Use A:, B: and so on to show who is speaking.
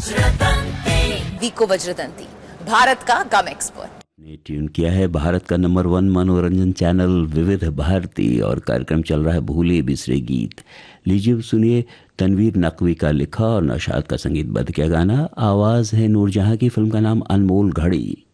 A: विको वज्रदंती, भारत का गम एक्सपर्ट
B: ने ट्यून किया है भारत का नंबर 1 मनोरंजन चैनल विविध भारती और कार्यक्रम चल रहा है भूले बिसरे गीत। लीजिए सुनिए तनवीर नकवी का लिखा और नौशाद का संगीतबद्ध किया गाना। आवाज़ है नूरजहां की, फिल्म का नाम अनमोल घड़ी।